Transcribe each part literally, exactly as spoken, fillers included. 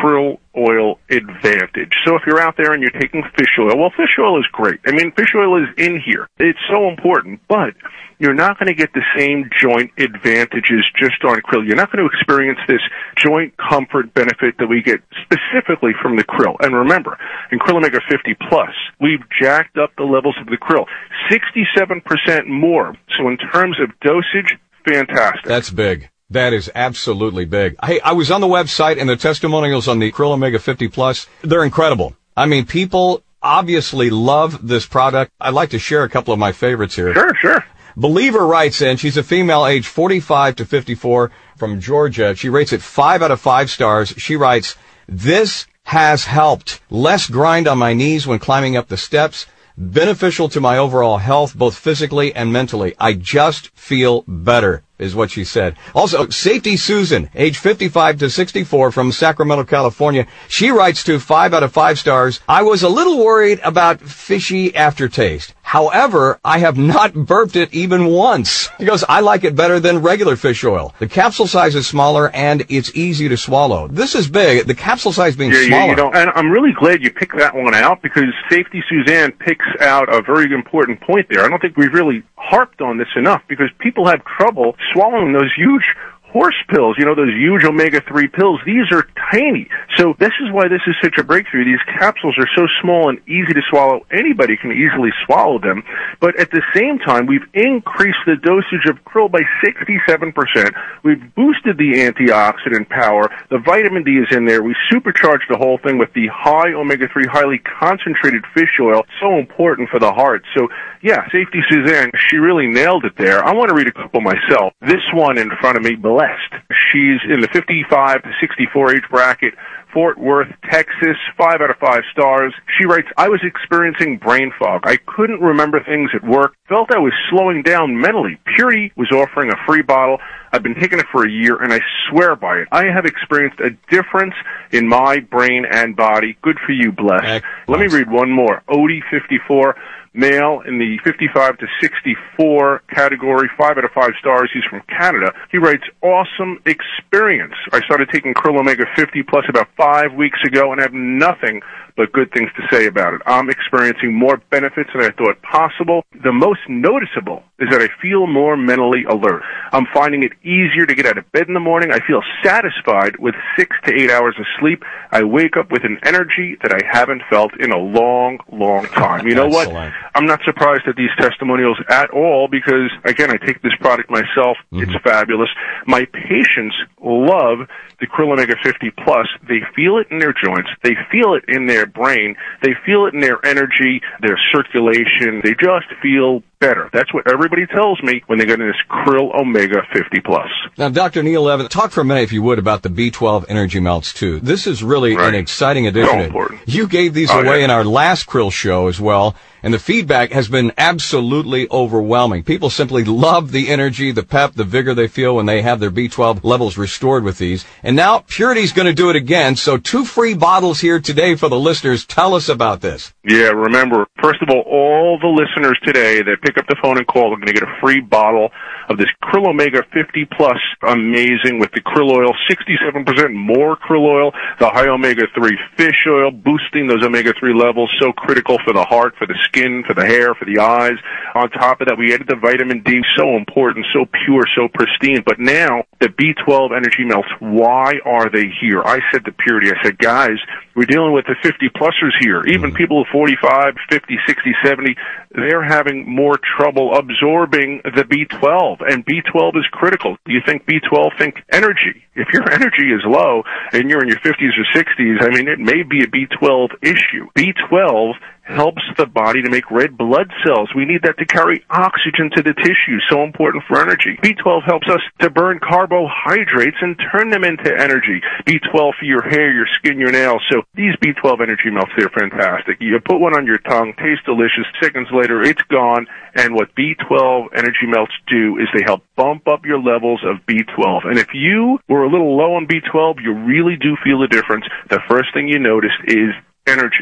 krill oil advantage. So if you're out there and you're taking fish oil, well, fish oil is great. I mean, fish oil is in here. It's so important, but you're not going to get the same joint advantages just on krill. You're not going to experience this joint comfort benefit that we get specifically from the krill. And remember, in Krill Omega fifty Plus, we've jacked up the levels of the krill sixty-seven percent more. So in terms of dosage, fantastic. That's big. That is absolutely big. Hey, I was on the website, and the testimonials on the Krill Omega fifty Plus, they're incredible. I mean, people obviously love this product. I'd like to share a couple of my favorites here. Sure, sure. Believer writes in, she's a female age forty-five to fifty-four from Georgia. She rates it five out of five stars. She writes, "This has helped. Less grind on my knees when climbing up the steps. Beneficial to my overall health, both physically and mentally. I just feel better," is what she said. Also, Safety Susan, age fifty-five to sixty-four from Sacramento, California. She writes to five out of five stars. "I was a little worried about fishy aftertaste. However, I have not burped it even once." She goes, "I like it better than regular fish oil. The capsule size is smaller and it's easy to swallow." This is big. The capsule size being yeah, smaller. Yeah, you know, and I'm really glad you picked that one out, because Safety Suzanne picks out a very important point there. I don't think we've really harped on this enough, because people have trouble swallowing those huge horse pills, you know, those huge omega three pills. These are tiny. So this is why this is such a breakthrough. These capsules are so small and easy to swallow. Anybody can easily swallow them. But at the same time, we've increased the dosage of krill by sixty-seven percent. We've boosted the antioxidant power. The vitamin D is in there. We supercharged the whole thing with the high omega three, highly concentrated fish oil. So important for the heart. So, yeah, Safety Suzanne, she really nailed it there. I want to read a couple myself. This one in front of me, Blessed. She's in the fifty-five to sixty-four age bracket, Fort Worth, Texas, five out of five stars. She writes, "I was experiencing brain fog. I couldn't remember things at work. Felt I was slowing down mentally. Purity was offering a free bottle. I've been taking it for a year, and I swear by it. I have experienced a difference in my brain and body. Good for you, Blessed." Excellent. Let me read one more. Odie, fifty-four. Male in the fifty-five to sixty-four category, five out of five stars. He's from Canada. He writes, "Awesome experience. I started taking Krill Omega fifty Plus about five weeks ago and have nothing but good things to say about it. I'm experiencing more benefits than I thought possible. The most noticeable is that I feel more mentally alert. I'm finding it easier to get out of bed in the morning. I feel satisfied with six to eight hours of sleep. I wake up with an energy that I haven't felt in a long, long time." You know what? I'm not surprised at these testimonials at all, because, again, I take this product myself. Mm-hmm. It's fabulous. My patients love the Krill Omega fifty Plus. They feel it in their joints. They feel it in their brain. They feel it in their energy, their circulation. They just feel better. That's what everybody tells me when they get in this Krill Omega fifty Plus. Now, Doctor Neil Evans, talk for a minute, if you would, about the B twelve Energy Melts, too. This is really right. an exciting addition. So important. You gave these oh, away yeah. in our last Krill show as well, and the feedback has been absolutely overwhelming. People simply love the energy, the pep, the vigor they feel when they have their B twelve levels restored with these. And now Purity's going to do it again, so two free bottles here today for the listeners. Tell us about this. Yeah, remember, first of all, all the listeners today that pick up the phone and call are going to get a free bottle of this Krill Omega fifty Plus, amazing, with the krill oil, sixty-seven percent more krill oil, the high omega three fish oil, boosting those omega three levels, so critical for the heart, for the skin, for the hair, for the eyes. On top of that, we added the vitamin D, so important, so pure, so pristine. But now, the B twelve Energy Melts, why are they here? I said to Purity, I said, guys, we're dealing with the fifty-plussers here. Even people at forty-five, fifty, sixty, seventy, they're having more trouble absorbing the B twelve, and B twelve is critical. Do you think B twelve? Think energy. If your energy is low and you're in your fifties or sixties, I mean, it may be a B twelve issue. B twelve helps the body to make red blood cells. We need that to carry oxygen to the tissue, so important for energy. B twelve helps us to burn carbohydrates and turn them into energy. B twelve for your hair, your skin, your nails. So these B twelve Energy Melts, they're fantastic. You put one on your tongue, tastes delicious. Seconds later, it's gone. And what B twelve Energy Melts do is they help bump up your levels of B twelve. And if you were a little low on B twelve, you really do feel the difference. The first thing you notice is energy.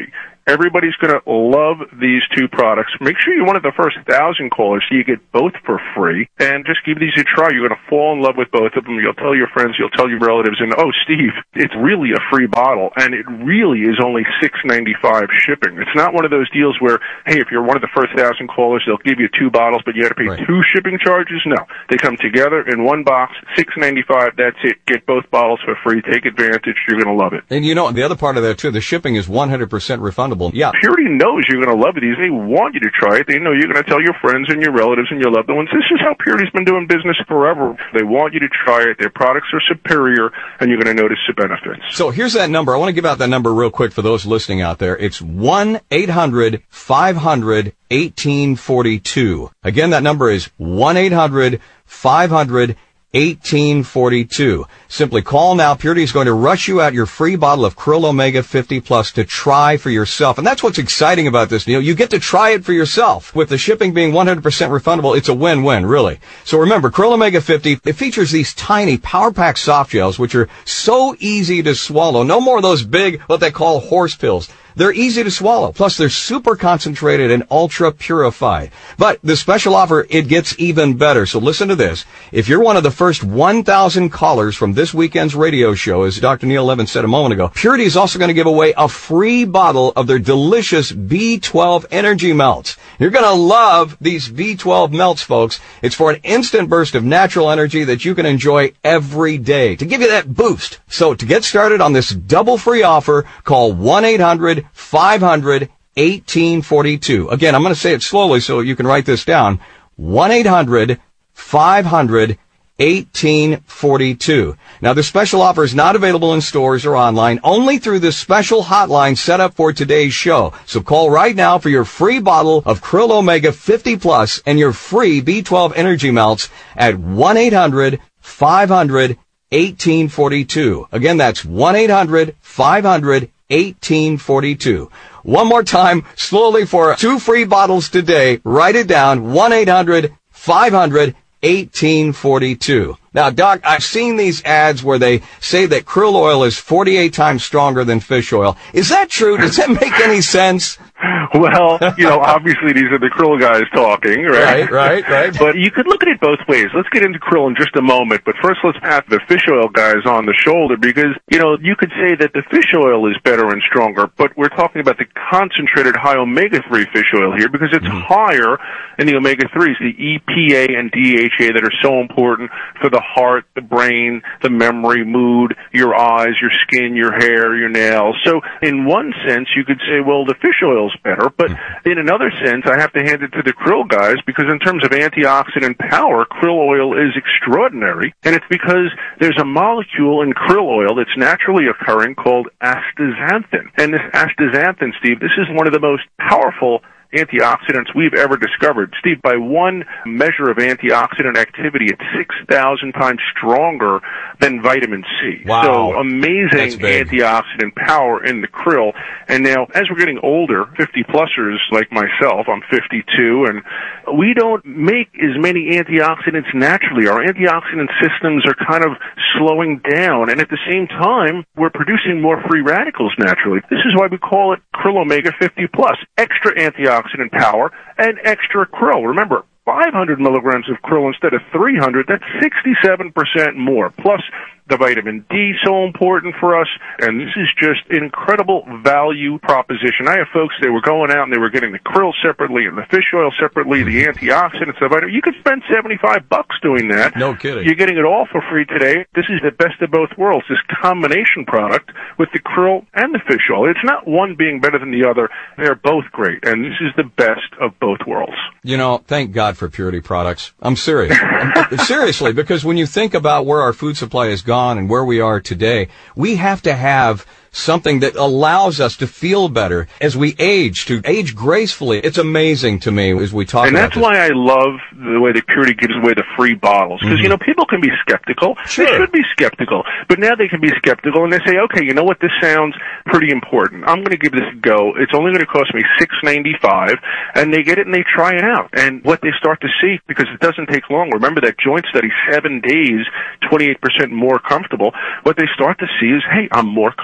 Everybody's going to love these two products. Make sure you're one of the first thousand callers so you get both for free. And just give these a try. You're going to fall in love with both of them. You'll tell your friends, you'll tell your relatives, and, oh, Steve, it's really a free bottle, and it really is only six ninety-five shipping. It's not one of those deals where, hey, if you're one of the first thousand callers, they'll give you two bottles, but you got to pay right. two shipping charges. No. They come together in one box, six ninety-five, that's it. Get both bottles for free. Take advantage. You're going to love it. And you know, the other part of that, too, the shipping is one hundred percent refundable. Yeah. Purity knows you're going to love these. They want you to try it. They know you're going to tell your friends and your relatives and your loved ones. This is how Purity's been doing business forever. They want you to try it. Their products are superior, and you're going to notice the benefits. So here's that number. I want to give out that number real quick for those listening out there. It's one eight hundred five hundred eighteen forty-two. Again, that number is one eight hundred five hundred eighteen forty-two. Simply call now. Purity is going to rush you out your free bottle of Krill Omega fifty Plus to try for yourself. And that's what's exciting about this, Neil. You get to try it for yourself. With the shipping being one hundred percent refundable, it's a win-win, really. So remember, Krill Omega fifty, it features these tiny Power Pack soft gels, which are so easy to swallow. No more of those big, what they call horse pills. They're easy to swallow. Plus, they're super concentrated and ultra purified. But the special offer, it gets even better. So listen to this. If you're one of the first one thousand callers from this weekend's radio show, as Doctor Neil Levin said a moment ago, Purity is also going to give away a free bottle of their delicious B twelve Energy Melts. You're going to love these B twelve melts, folks. It's for an instant burst of natural energy that you can enjoy every day to give you that boost. So to get started on this double free offer, call one eight hundred five hundred eighteen forty-two. Again, I'm going to say it slowly so you can write this down. one eight hundred five hundred eighteen forty-two. Now, this special offer is not available in stores or online, only through this special hotline set up for today's show. So call right now for your free bottle of Krill Omega fifty Plus and your free B twelve Energy Melts at one eight hundred five hundred eighteen forty-two. Again, that's one eight hundred five hundred eighteen forty-two. One more time, slowly, for two free bottles today. Write it down, one eight hundred five hundred eighteen forty-two. Now, Doc, I've seen these ads where they say that krill oil is forty-eight times stronger than fish oil. Is that true? Does that make any sense? Well, you know, obviously these are the krill guys talking, right? Right, right, right. But you could look at it both ways. Let's get into krill in just a moment, but first let's pat the fish oil guys on the shoulder because, you know, you could say that the fish oil is better and stronger, but we're talking about the concentrated high omega three fish oil here because it's mm-hmm. higher in the omega threes, the E P A and D H A that are so important for the heart, the brain, the memory, mood, your eyes, your skin, your hair, your nails. So in one sense, you could say, well, the fish oil is better, but in another sense, I have to hand it to the krill guys because in terms of antioxidant power, krill oil is extraordinary, and it's because there's a molecule in krill oil that's naturally occurring called astaxanthin. And this astaxanthin, Steve, this is one of the most powerful antioxidants we've ever discovered. Steve, by one measure of antioxidant activity, it's six thousand times stronger than vitamin C. Wow. So amazing antioxidant power in the krill. And now, as we're getting older, fifty-plussers like myself, I'm fifty-two, and we don't make as many antioxidants naturally. Our antioxidant systems are kind of slowing down, and at the same time, we're producing more free radicals naturally. This is why we call it Krill Omega fifty Plus. Extra antioxidant Antioxidant power and extra krill. Remember, five hundred milligrams of krill instead of three hundred, that's sixty-seven percent more. Plus, the vitamin D, so important for us, and this is just an incredible value proposition. I have folks, they were going out and they were getting the krill separately and the fish oil separately, the antioxidants, the vitamin. You could spend seventy-five bucks doing that. No kidding. You're getting it all for free today. This is the best of both worlds, this combination product with the krill and the fish oil. It's not one being better than the other. They're both great, and this is the best of both worlds. You know, thank God for Purity products. I'm serious. I'm, seriously, because when you think about where our food supply has gone and where we are today, we have to have something that allows us to feel better as we age, to age gracefully. It's amazing to me as we talk and about this. And that's why I love the way that Purity gives away the free bottles. Because, mm-hmm. you know, people can be skeptical. Sure. They should be skeptical. But now they can be skeptical and they say, okay, you know what, this sounds pretty important. I'm going to give this a go. It's only going to cost me six ninety-five. And they get it and they try it out. And what they start to see, because it doesn't take long, remember that joint study, seven days, twenty-eight percent more comfortable. What they start to see is, hey, I'm more comfortable.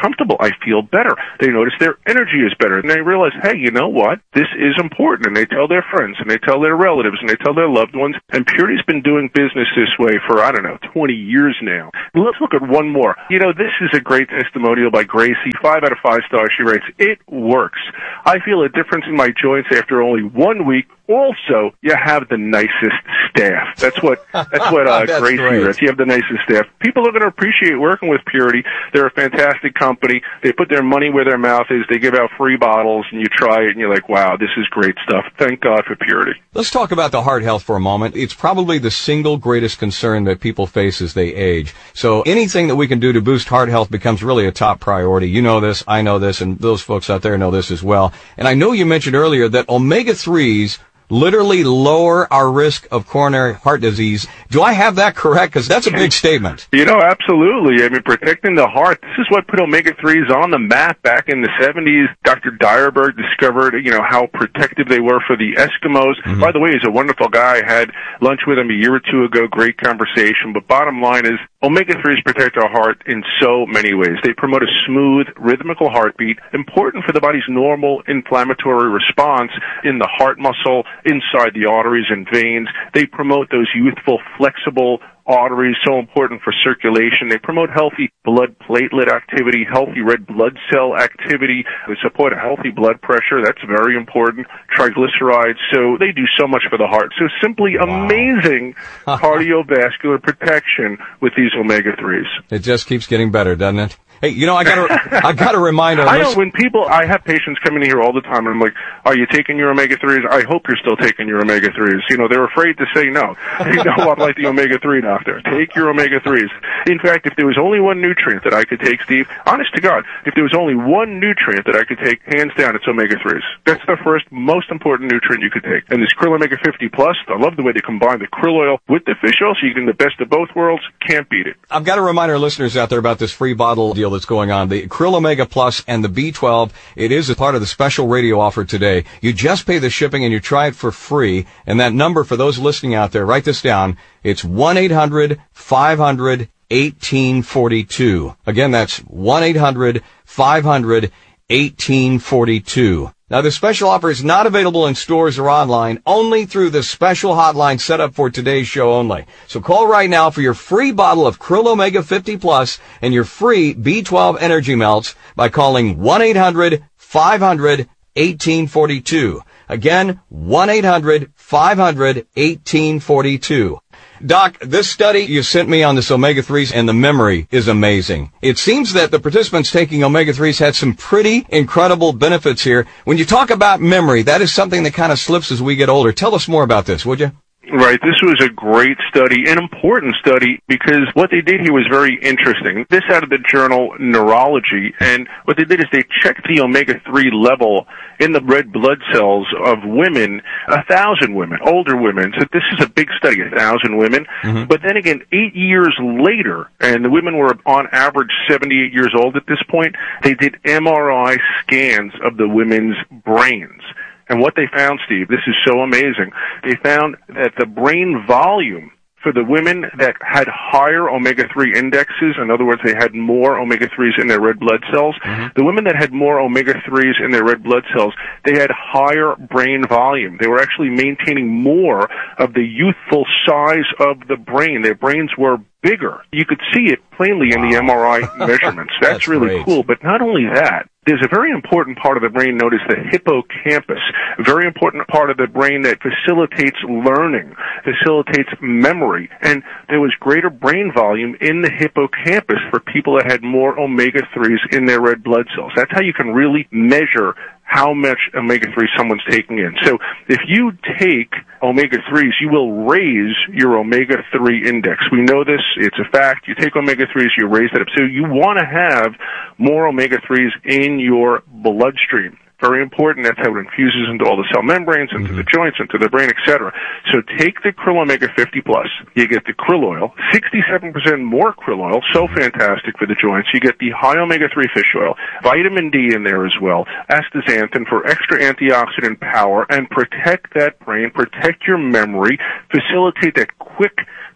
I feel better. They notice their energy is better. And they realize, hey, you know what? This is important. And they tell their friends, and they tell their relatives, and they tell their loved ones. And Purity's been doing business this way for, I don't know, twenty years now. Let's look at one more. You know, this is a great testimonial by Gracie. Five out of five stars. She writes, it works. I feel a difference in my joints after only one week. Also, you have the nicest staff. That's what that's what uh, that's Gracie great. writes. You have the nicest staff. People are going to appreciate working with Purity. They're a fantastic company. They put their money where their mouth is. They give out free bottles, and you try it, and you're like, wow, this is great stuff. Thank God for Purity. Let's talk about the heart health for a moment. It's probably the single greatest concern that people face as they age. So anything that we can do to boost heart health becomes really a top priority. You know this, I know this, and those folks out there know this as well. And I know you mentioned earlier that omega threes literally lower our risk of coronary heart disease. Do I have that correct? Because that's a big statement. You know, absolutely. I mean, protecting the heart, this is what put omega threes on the map back in the seventies. Doctor Dyerberg discovered, you know, how protective they were for the Eskimos. Mm-hmm. By the way, he's a wonderful guy. I had lunch with him a year or two ago. Great conversation. But bottom line is, omega threes protect our heart in so many ways. They promote a smooth, rhythmical heartbeat, important for the body's normal inflammatory response in the heart muscle, inside the arteries and veins. They promote those youthful, flexible arteries, so important for circulation. They promote healthy blood platelet activity, healthy red blood cell activity. They support a healthy blood pressure. That's very important. Triglycerides. So they do so much for the heart. So simply wow. amazing cardiovascular protection with these omega threes. It just keeps getting better, doesn't it? Hey, you know, I got to, I got to remind our I know when people, I have patients coming in here all the time, and I'm like, are you taking your omega threes? I hope you're still taking your omega threes. You know, they're afraid to say no. They know I'm like the omega three doctor. Take your omega threes. In fact, if there was only one nutrient that I could take, Steve, honest to God, if there was only one nutrient that I could take, hands down, it's omega threes. That's the first most important nutrient you could take. And this Krill Omega fifty Plus, I love the way they combine the krill oil with the fish oil, so you get the best of both worlds. Can't beat it. I've got to remind our listeners out there about this free bottle deal that's going on. The Krill Omega Plus and the B twelve, it is a part of the special radio offer today. You just pay the shipping and you try it for free. And that number for those listening out there, write this down. It's one eight hundred five hundred eighteen forty-two. Again, that's one eight hundred five hundred eighteen forty-two. Now, the special offer is not available in stores or online, only through the special hotline set up for today's show only. So call right now for your free bottle of Krill Omega fifty Plus and your free B twelve Energy Melts by calling one eight hundred five hundred eighteen forty-two. Again, one eight hundred five hundred eighteen forty-two. Doc, this study you sent me on this omega threes and the memory is amazing. It seems that the participants taking omega threes had some pretty incredible benefits here. When you talk about memory, that is something that kind of slips as we get older. Tell us more about this, would you? Right. This was a great study, an important study, because what they did here was very interesting. This out of the journal Neurology, and what they did is they checked the omega three level in the red blood cells of women, a thousand women, older women. So this is a big study, a thousand women. Mm-hmm. But then again, eight years later, and the women were on average seventy-eight years old at this point, they did M R I scans of the women's brains. And what they found, Steve, this is so amazing, they found that the brain volume for the women that had higher omega three indexes, in other words, they had more omega threes in their red blood cells, mm-hmm. the women that had more omega threes in their red blood cells, they had higher brain volume. They were actually maintaining more of the youthful size of the brain. Their brains were bigger. You could see it plainly wow. in the M R I measurements. That's, That's really great. Cool. But not only that, there's a very important part of the brain known as the hippocampus, a very important part of the brain that facilitates learning, facilitates memory, and there was greater brain volume in the hippocampus for people that had more omega threes in their red blood cells. That's how you can really measure how much omega three someone's taking in. So if you take omega threes, you will raise your omega three index. We know this. It's a fact. You take omega threes, you raise that up. So you want to have more omega threes in your bloodstream. Very important. That's how it infuses into all the cell membranes, into mm-hmm. the joints, into the brain, et cetera. So take the Krill Omega fifty Plus. You get the krill oil, sixty-seven percent more krill oil, so fantastic for the joints. You get the high omega three fish oil, vitamin D in there as well, astaxanthin for extra antioxidant power, and protect that brain, protect your memory, facilitate that quick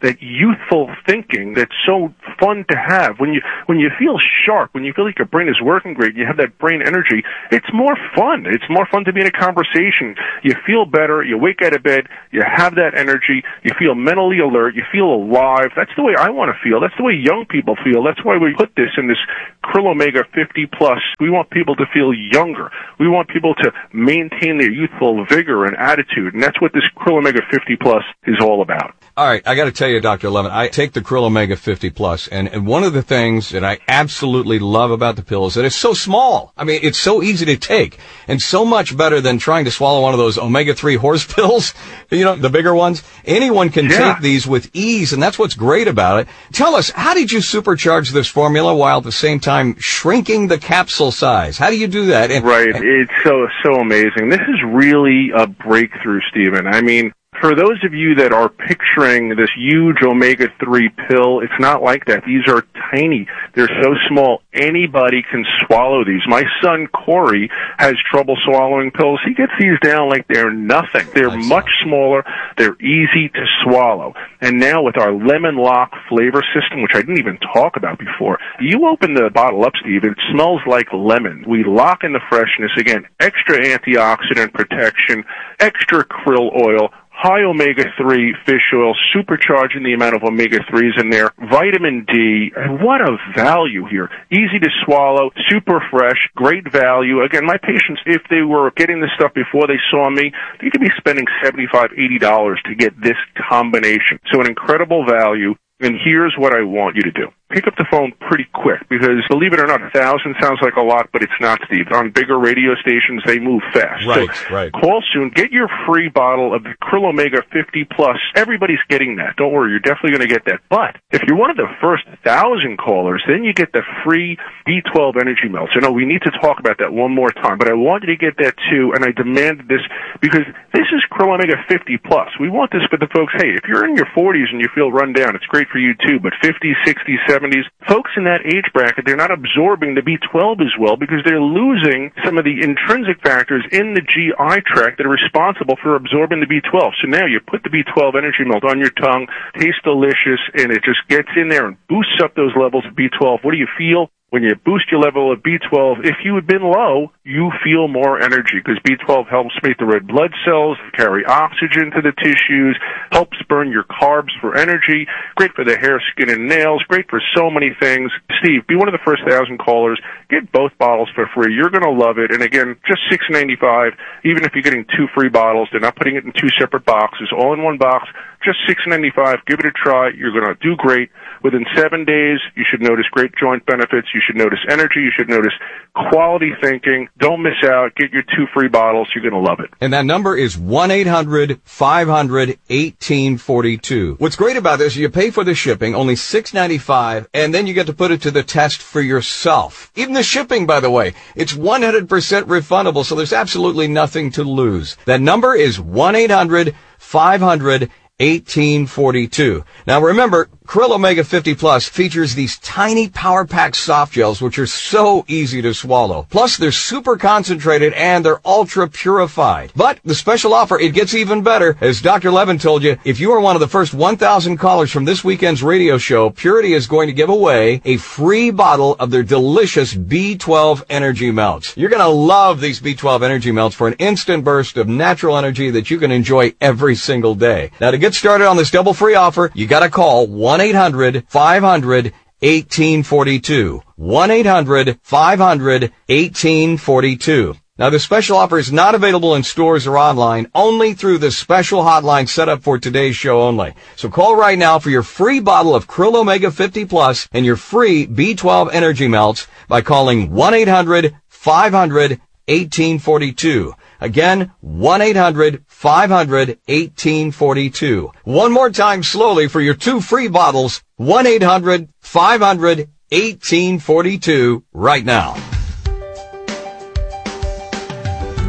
that youthful thinking that's so fun to have. When you when you feel sharp, when you feel like your brain is working great, you have that brain energy, it's more fun. It's more fun to be in a conversation. You feel better, you wake out of bed, you have that energy, you feel mentally alert, you feel alive. That's the way I want to feel. That's the way young people feel. That's why we put this in this Krill Omega fifty plus. We want people to feel younger. We want people to maintain their youthful vigor and attitude, and that's what this Krill Omega fifty plus is all about. All right, I got to tell you, Doctor Levin, I take the Krill Omega fifty plus, and, and one of the things that I absolutely love about the pill is that it's so small. I mean, it's so easy to take, and so much better than trying to swallow one of those omega three horse pills, you know, the bigger ones. Anyone can yeah. take these with ease, and that's what's great about it. Tell us, how did you supercharge this formula while at the same time shrinking the capsule size? How do you do that? And, right, and, it's so, so amazing. This is really a breakthrough, Stephen. I mean, for those of you that are picturing this huge omega three pill, it's not like that. These are tiny. They're so small, anybody can swallow these. My son, Corey, has trouble swallowing pills. He gets these down like they're nothing. They're nice. much smaller. They're easy to swallow. And now with our Lemon Lock flavor system, which I didn't even talk about before, you open the bottle up, Steve, it smells like lemon. We lock in the freshness. Again, extra antioxidant protection, extra krill oil, high omega three fish oil, supercharging the amount of omega threes in there, vitamin D, and what a value here. Easy to swallow, super fresh, great value. Again, my patients, if they were getting this stuff before they saw me, they could be spending seventy-five dollars, eighty dollars to get this combination. So an incredible value. And here's what I want you to do. Pick up the phone pretty quick, because believe it or not, a thousand sounds like a lot, but it's not, Steve. On bigger radio stations, they move fast. Right, so right. Call soon. Get your free bottle of the Krill Omega fifty plus. Everybody's getting that. Don't worry, you're definitely going to get that. But if you're one of the first thousand callers, then you get the free B twelve energy melts. I know we need to talk about that one more time, but I want you to get that too, and I demanded this because this is Krill Omega fifty plus. We want this for the folks, hey, if you're in your forties and you feel run down, it's great for you too, but fifties, sixties, seventies, folks in that age bracket, they're not absorbing the B twelve as well because they're losing some of the intrinsic factors in the G I tract that are responsible for absorbing the B twelve. So now you put the B twelve energy melt on your tongue, tastes delicious, and it just gets in there and boosts up those levels of B twelve. What do you feel? When you boost your level of B twelve, if you had been low, you feel more energy because B twelve helps make the red blood cells carry oxygen to the tissues, helps burn your carbs for energy, great for the hair, skin, and nails, great for so many things. Steve, be one of the first thousand callers. Get both bottles for free. You're going to love it. And again, just six ninety-five. Even if you're getting two free bottles, they're not putting it in two separate boxes, all in one box. Just six ninety-five. Give it a try. You're going to do great. Within seven days, you should notice great joint benefits. You should notice energy. You should notice quality thinking. Don't miss out. Get your two free bottles. You're going to love it. And that number is one eight hundred five hundred eighteen forty-two. What's great about this, you pay for the shipping, only six ninety-five, and then you get to put it to the test for yourself. Even the shipping, by the way, it's one hundred percent refundable, so there's absolutely nothing to lose. That number is one eight hundred five hundred eighteen forty-two. Now remember, Krill Omega fifty Plus features these tiny power-packed soft gels which are so easy to swallow. Plus, they're super concentrated and they're ultra-purified. But the special offer, it gets even better. As Doctor Levin told you, if you are one of the first one thousand callers from this weekend's radio show, Purity is going to give away a free bottle of their delicious B twelve Energy Melts. You're going to love these B twelve Energy Melts for an instant burst of natural energy that you can enjoy every single day. Now, to get started on this double free offer, you got to call one eight hundred five hundred eighteen forty-two. one eight hundred five hundred eighteen forty-two. Now, the special offer is not available in stores or online, only through the special hotline set up for today's show only. So call right now for your free bottle of Krill Omega fifty Plus and your free B twelve Energy Melts by calling one eight hundred five hundred eighteen forty-two. Again, one eight hundred five hundred eighteen forty-two. One more time slowly for your two free bottles, one eight hundred five hundred eighteen forty-two right now.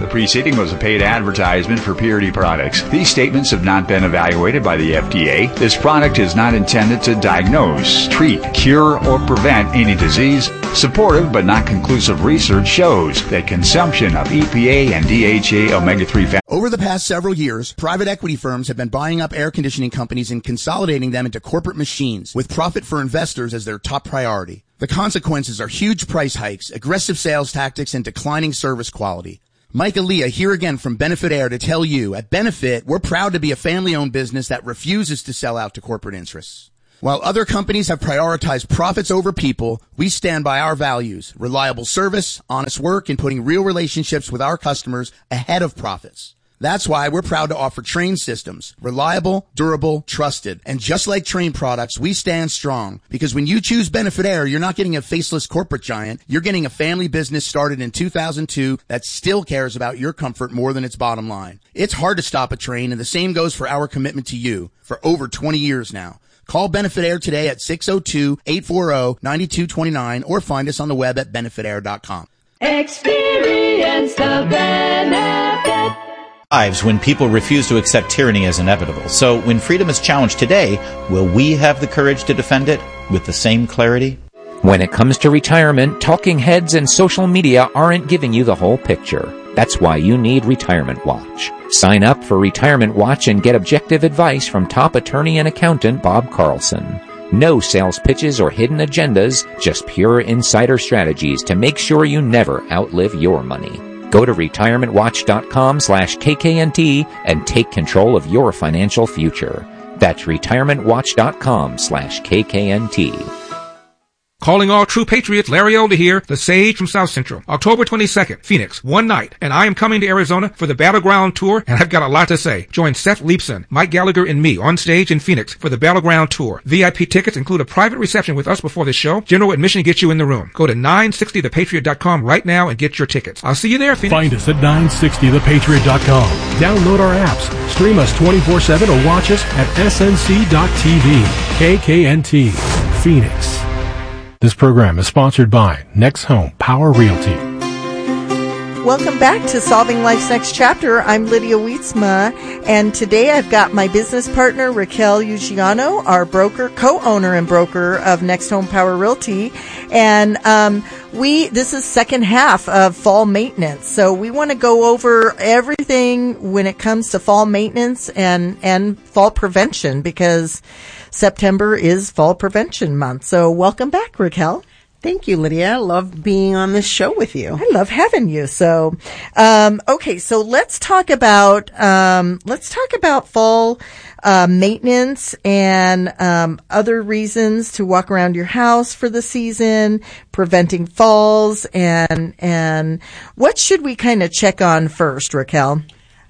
The preceding was a paid advertisement for Purity products. These statements have not been evaluated by the F D A. This product is not intended to diagnose, treat, cure, or prevent any disease. Supportive but not conclusive research shows that consumption of E P A and D H A omega three fatty Over the past several years, private equity firms have been buying up air conditioning companies and consolidating them into corporate machines with profit for investors as their top priority. The consequences are huge price hikes, aggressive sales tactics, and declining service quality. Mike Aaliyah here again from Benefit Air to tell you, at Benefit, we're proud to be a family-owned business that refuses to sell out to corporate interests. While other companies have prioritized profits over people, we stand by our values, reliable service, honest work, and putting real relationships with our customers ahead of profits. That's why we're proud to offer Trane systems, reliable, durable, trusted. And just like Trane products, we stand strong because when you choose Benefit Air, you're not getting a faceless corporate giant. You're getting a family business started in two thousand two that still cares about your comfort more than its bottom line. It's hard to stop a train, and the same goes for our commitment to you for over twenty years now. Call Benefit Air today at six oh two, eight four oh, nine two two nine or find us on the web at benefit air dot com. Experience the benefit. Lives when people refuse to accept tyranny as inevitable. So when freedom is challenged today, will we have the courage to defend it with the same clarity? When it comes to retirement, talking heads and social media aren't giving you the whole picture. That's why you need Retirement Watch. Sign up for Retirement Watch and get objective advice from top attorney and accountant Bob Carlson. No sales pitches or hidden agendas, just pure insider strategies to make sure you never outlive your money. Go to retirement watch dot com slash K K N T and take control of your financial future. That's retirement watch dot com slash K K N T. Calling all true patriots, Larry Older here, the Sage from South Central. October twenty-second, Phoenix, one night, and I am coming to Arizona for the Battleground Tour, and I've got a lot to say. Join Seth Leibson, Mike Gallagher, and me on stage in Phoenix for the Battleground Tour. V I P tickets include a private reception with us before the show. General admission gets you in the room. Go to nine sixty the patriot dot com right now and get your tickets. I'll see you there, Phoenix. Find us at nine sixty the patriot dot com. Download our apps, stream us twenty-four seven, or watch us at S N C dot T V. K K N T, Phoenix. This program is sponsored by Next Home Power Realty. Welcome back to Solving Life's Next Chapter. I'm Lydia Wietzma, and today I've got my business partner, Raquel Ugiano, our broker, co-owner and broker of Next Home Power Realty. And um, we this is second half of fall maintenance. So we want to go over everything when it comes to fall maintenance and, and fall prevention, because September is Fall Prevention Month. So welcome back, Raquel. Thank you, Lydia. I love being on this show with you. I love having you. So, um, okay, so let's talk about um, let's talk about fall uh, maintenance and um, other reasons to walk around your house for the season, preventing falls, and and what should we kind of check on first, Raquel?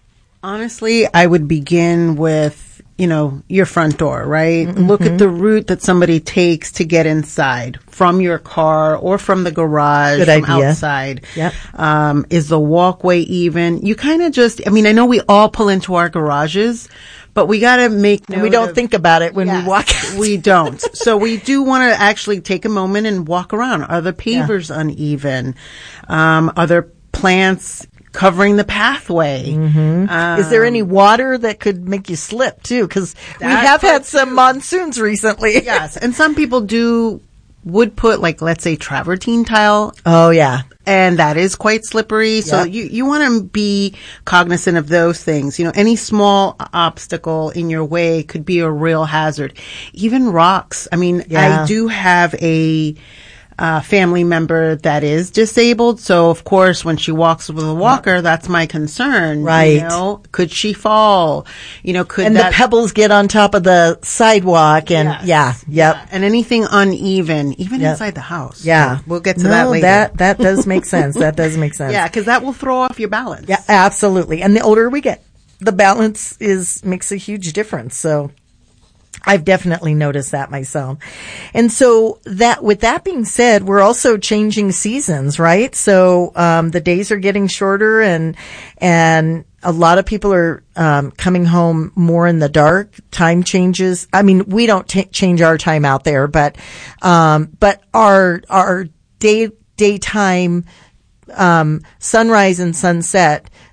Honestly, I would begin with, you know, your front door, right? Mm-hmm. Look at the route that somebody takes to get inside from your car or from the garage, Good from idea. outside. Yep. Um, is the walkway even? You kind of just, I mean, I know we all pull into our garages, but we got to make note We don't of, think about it when yes, we walk out. We don't. So we do want to actually take a moment and walk around. Are the pavers yeah. uneven? Um, are there plants covering the pathway? Mm-hmm. Um, Is there any water that could make you slip too? Because we have had some too. monsoons recently. Yes, and some people do would put, like, let's say travertine tile. Oh yeah, and that is quite slippery. So yep. you you want to be cognizant of those things. You know, any small obstacle in your way could be a real hazard. Even rocks. I mean, yeah. I do have a Uh, family member that is disabled. So, of course, when she walks with a walker, that's my concern. Right. You know, could she fall? You know, could and that, the pebbles get on top of the sidewalk and yes. yeah, yep. Yeah. And anything uneven, even yep. inside the house. Yeah. We'll get to no, that later. that, that does make sense. That does make sense. Yeah, because that will throw off your balance. Yeah, absolutely. And the older we get, the balance is, makes a huge difference. So I've definitely noticed that myself. And so that, with that being said, we're also changing seasons, right? So, um, the days are getting shorter and, and a lot of people are, um, coming home more in the dark. Time changes. I mean, we don't t- change our time out there, but, um, but our, our day, daytime, um, sunrise and sunset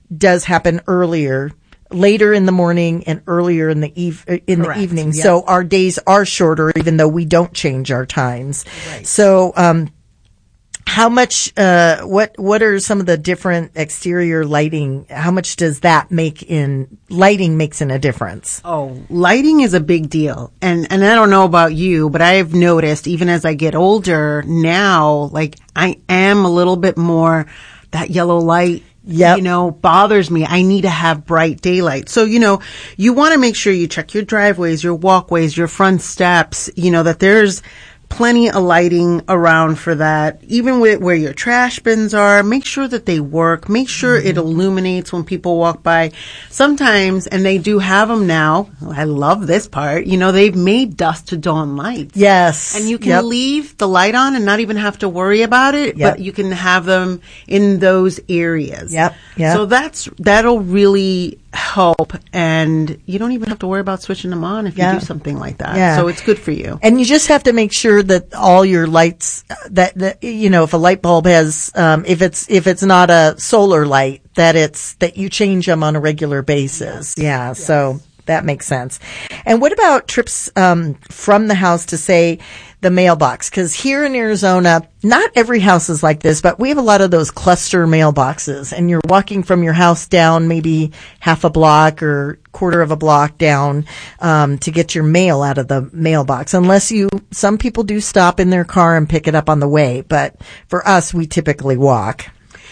does happen earlier, later in the morning and earlier in the eve- in Correct. the evening. Yep. So our days are shorter, even though we don't change our times. Right. So, um, how much, uh, what, what are some of the different exterior lighting? How much does that make in, lighting makes in a difference? Oh, lighting is a big deal. And, and I don't know about you, but I've noticed even as I get older now, like I am a little bit more, that yellow light, Yep. you know, bothers me. I need to have bright daylight. So, you know, you want to make sure you check your driveways, your walkways, your front steps, you know, that there's plenty of lighting around for that. Even with where your trash bins are, make sure that they work. Make sure mm-hmm. it illuminates when people walk by. Sometimes, and they do have them now, I love this part, you know, they've made dusk to dawn lights. Yes. And you can yep. leave the light on and not even have to worry about it, Yep. but you can have them in those areas. Yep. Yep. So that's, that'll really help, and you don't even have to worry about switching them on if Yeah. you do something like that. Yeah. So it's good for you. And you just have to make sure that all your lights, that, that you know, if a light bulb has, um, if it's if it's not a solar light, that it's that you change them on a regular basis. Yes. Yeah. Yes. So that makes sense. And what about trips um, from the house to, say, the mailbox? Because here in Arizona, not every house is like this, but we have a lot of those cluster mailboxes, and you're walking from your house down maybe half a block or quarter of a block down um, to get your mail out of the mailbox. Unless you, some people do stop in their car and pick it up on the way, but for us, we typically walk.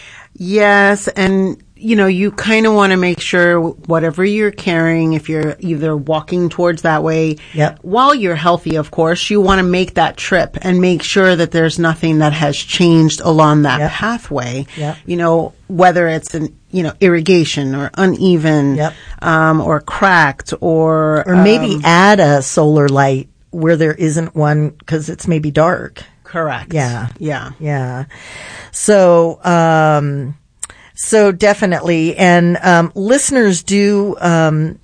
Yes, and you know, you kind of want to make sure whatever you're carrying, if you're either walking towards that way, yep. while you're healthy, of course, you want to make that trip and make sure that there's nothing that has changed along that yep. pathway. Yep. You know, whether it's an, you know, irrigation or uneven, yep. um, or cracked or, or maybe um, add a solar light where there isn't one because it's maybe dark. Correct. Yeah. Yeah. Yeah. So, um, So definitely, and um, listeners do um,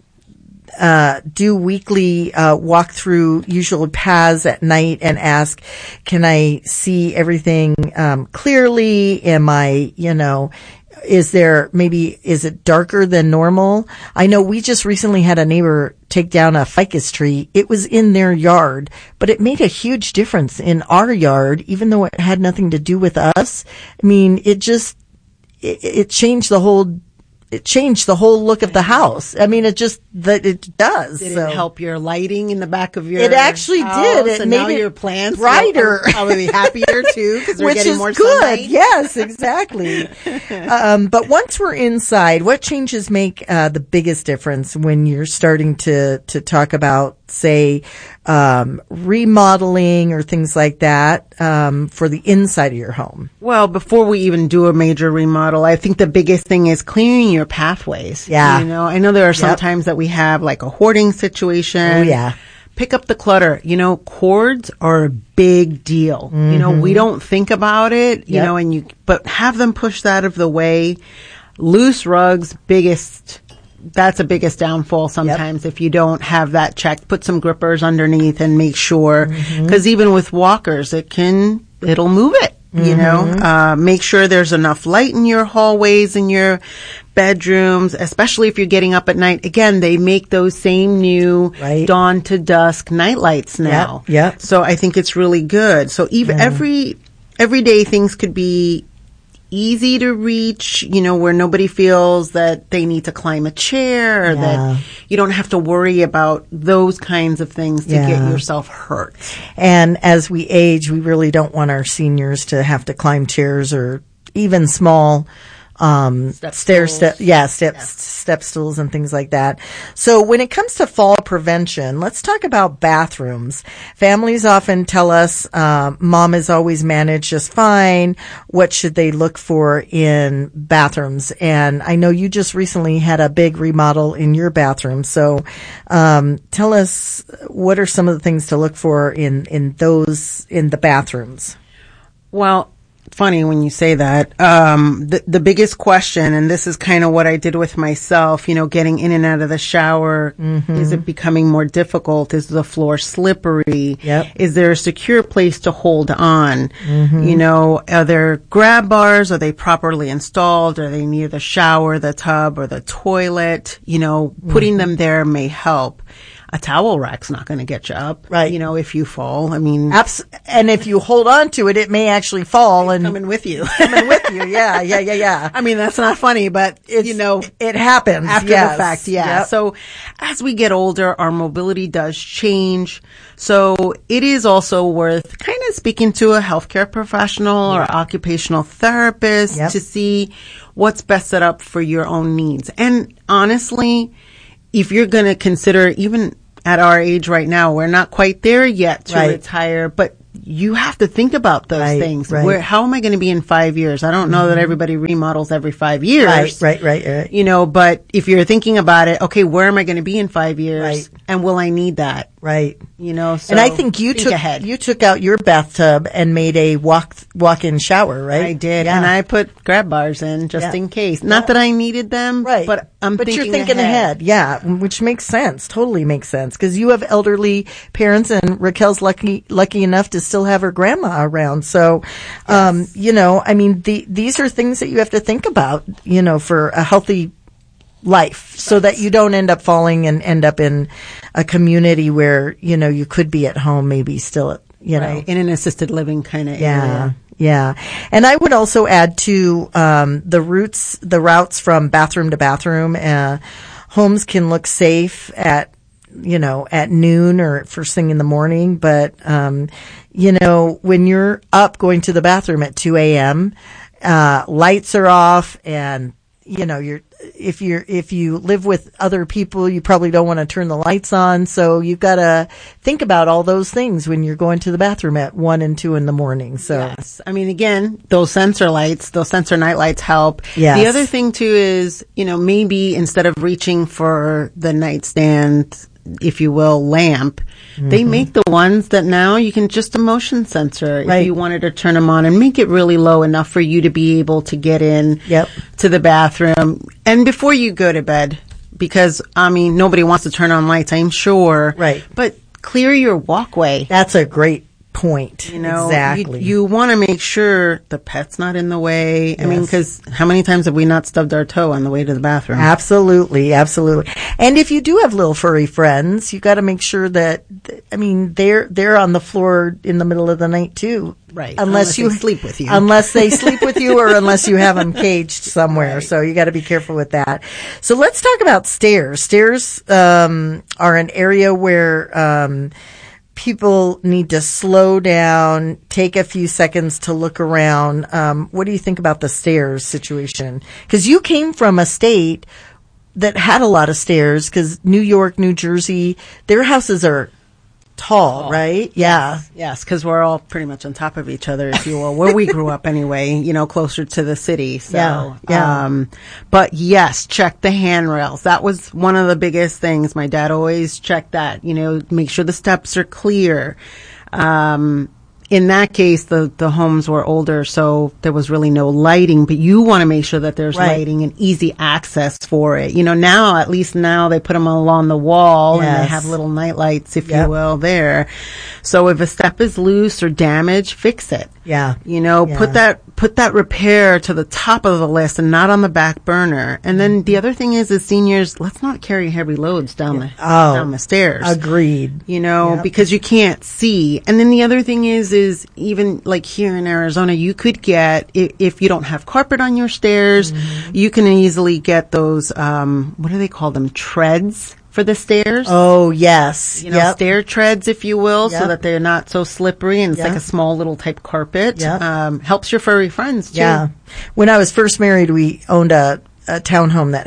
uh, do weekly uh, walk through usual paths at night and ask, "Can I see everything um, clearly? Am I, you know, is there maybe is it darker than normal?" I know we just recently had a neighbor take down a ficus tree. It was in their yard, but it made a huge difference in our yard, even though it had nothing to do with us. I mean, it just It, it changed the whole, it changed the whole look of the house. I mean, it just, that it does. Did so. it help your lighting in the back of your It actually house? did. It and made now it your plants brighter. are probably happier too because they're Which getting is more good. sunlight. Yes, exactly. um, but once we're inside, what changes make uh, the biggest difference when you're starting to, to talk about, say, um, remodeling or things like that, um, for the inside of your home? Well, before we even do a major remodel, I think the biggest thing is clearing your pathways. Yeah. You know, I know there are some Yep. times that we have like a hoarding situation. Oh, yeah. Pick up the clutter. You know, cords are a big deal. Mm-hmm. You know, we don't think about it, you Yep. know, and you, but have them push that out of the way. Loose rugs, biggest, that's a biggest downfall sometimes yep. if you don't have that checked. Put some grippers underneath and make sure, because mm-hmm. even with walkers, it can, it'll move it. You mm-hmm. know, uh, make sure there's enough light in your hallways, in your bedrooms, especially if you're getting up at night. Again, they make those same new right. dawn to dusk night lights now. Yep. Yep. So I think it's really good. So even yeah. every, everyday things could be easy to reach, you know, where nobody feels that they need to climb a chair or yeah. that you don't have to worry about those kinds of things to yeah. get yourself hurt. And as we age, we really don't want our seniors to have to climb chairs or even small um step stair stools. step yeah steps yeah. step stools and things like that. So when it comes to fall prevention, let's talk about bathrooms. Families often tell us uh, mom is always managed just fine. What should they look for in bathrooms? And I know you just recently had a big remodel in your bathroom, so um tell us what are some of the things to look for in in those in the bathrooms. Well, funny when you say that. Um, the, the biggest question, and this is kind of what I did with myself, you know, getting in and out of the shower. Mm-hmm. Is it becoming more difficult? Is the floor slippery? Yep. Is there a secure place to hold on? Mm-hmm. You know, are there grab bars? Are they properly installed? Are they near the shower, the tub, or the toilet? You know, putting mm-hmm. them there may help. A towel rack's not going to get you up, right? You know, if you fall, I mean, Abs- and if you hold on to it, it may actually fall and coming with you, coming with you. Yeah, yeah, yeah, yeah. I mean, that's not funny, but it's, you know, it happens after yes. the fact. Yeah. Yep. So as we get older, our mobility does change. So it is also worth kind of speaking to a healthcare professional yeah. or occupational therapist yep. to see what's best set up for your own needs. And honestly, if you're going to consider, even at our age right now, we're not quite there yet to right. retire, but you have to think about those right, things. Right. Where, how am I going to be in five years? I don't know mm-hmm. that everybody remodels every five years. Right, right, right, right. You know, but if you're thinking about it, okay, where am I going to be in five years? Right. And will I need that? Right. You know, so and I think you think took ahead. you took out your bathtub and made a walk walk-in shower, right? I did, yeah. and I put grab bars in just yeah. in case. Not yeah. that I needed them, right? But I'm but thinking you're thinking ahead. ahead. yeah, which makes sense. Totally makes sense because you have elderly parents, and Raquel's lucky lucky enough to still have her grandma around. So, um, yes. you know, I mean, the, these are things that you have to think about, you know, for a healthy life so right. that you don't end up falling and end up in a community where, you know, you could be at home, maybe still, you right. know, in an assisted living kind of yeah. area. Yeah. And I would also add to, um, the routes, the routes from bathroom to bathroom. Uh, homes can look safe at, you know, at noon or first thing in the morning. But, um, you know, when you're up going to the bathroom at two a.m., uh, lights are off and, you know, you're, if you're, if you live with other people, you probably don't want to turn the lights on. So you've got to think about all those things when you're going to the bathroom at one and two in the morning. So, yes. I mean, again, those sensor lights, those sensor night lights help. Yes. The other thing too is, you know, maybe instead of reaching for the nightstand, if you will, lamp, mm-hmm. they make the ones that now you can just a motion sensor right. if you wanted to turn them on and make it really low enough for you to be able to get in yep. to the bathroom. And before you go to bed, because, I mean, nobody wants to turn on lights, I'm sure. Right. But clear your walkway. That's a great point. You know, exactly. You, you want to make sure the pet's not in the way. Yes. I mean, because how many times have we not stubbed our toe on the way to the bathroom? Absolutely, absolutely. And if you do have little furry friends, you got to make sure that, I mean, they're they're on the floor in the middle of the night too. Right. Unless, unless you they sleep with you. Unless they sleep with you or unless you have them caged somewhere. Right. So you got to be careful with that. So let's talk about stairs. Stairs um, are an area where um, people need to slow down, take a few seconds to look around. Um, what do you think about the stairs situation? Because you came from a state that had a lot of stairs, because New York, New Jersey, their houses are tall, oh, right? Yeah. Yes, because we're all pretty much on top of each other, if you will, where we grew up anyway, you know, closer to the city. So, yeah, yeah. Um, but yes, check the handrails. That was one of the biggest things. My dad always checked that, you know, make sure the steps are clear. Um, in that case, the, the homes were older, so there was really no lighting, but you want to make sure that there's right. lighting and easy access for it. You know, now, at least now, they put them along the wall yes. and they have little night lights, if yep. you will, there. So if a step is loose or damaged, fix it. Yeah. You know, yeah. put that, put that repair to the top of the list and not on the back burner. And then the other thing is, as seniors, let's not carry heavy loads down yeah. the, oh, down the stairs. Agreed. You know, yep. because you can't see. And then the other thing is, is even like here in Arizona, you could get, if, if you don't have carpet on your stairs, mm-hmm. you can easily get those, um, what do they call them? Treads for the stairs. Oh, yes. You know, yep. stair treads, if you will, yep. so that they're not so slippery, and it's yep. like a small little type carpet. Yep. Um, helps your furry friends too. Yeah. When I was first married, we owned a, a townhome that had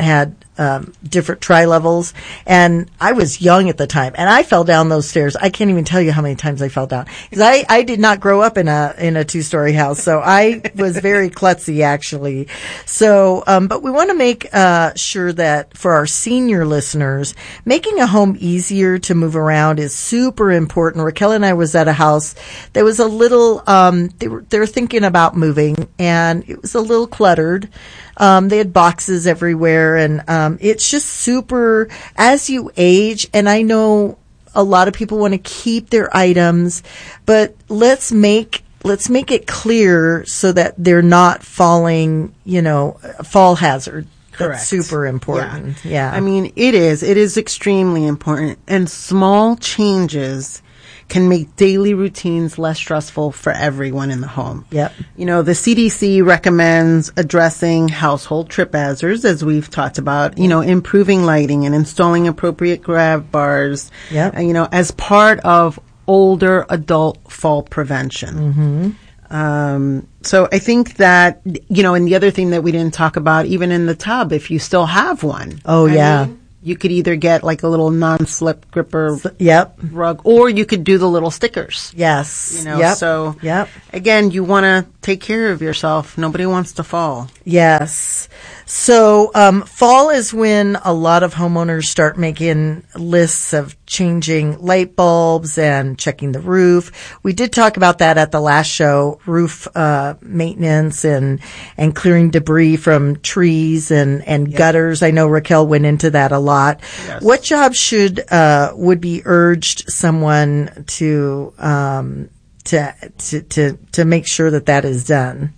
um, different tri-levels. And I was young at the time, and I fell down those stairs. I can't even tell you how many times I fell down. Because I, I did not grow up in a in a two-story house, so I was very klutzy, actually. So, um, but we want to make uh, sure that for our senior listeners, making a home easier to move around is super important. Raquel and I was at a house that was a little, um, they were, they were thinking about moving, and it was a little cluttered. Um, they had boxes everywhere, and um, it's just super, as you age, and I know a lot of people want to keep their items, but let's make let's make it clear so that they're not falling, you know, fall hazard. Correct. That's super important. Yeah. yeah. I mean, it is. It is extremely important. And small changes can make daily routines less stressful for everyone in the home. Yep. You know, the C D C recommends addressing household trip hazards, as we've talked about, you know, improving lighting and installing appropriate grab bars, yep. uh, you know, as part of older adult fall prevention. Mm-hmm. Um, so I think that, you know, and the other thing that we didn't talk about, even in the tub, if you still have one. Oh, I yeah. mean, you could either get like a little non-slip gripper yep. rug, or you could do the little stickers. Yes. You know, yep. so yep. again, you want to take care of yourself. Nobody wants to fall. Yes. So, um, fall is when a lot of homeowners start making lists of changing light bulbs and checking the roof. We did talk about that at the last show, roof, uh, maintenance and, and clearing debris from trees and, and yep. gutters. I know Raquel went into that a lot. Yes. What jobs should, uh, would be urged someone to, um, to, to, to, to make sure that that is done?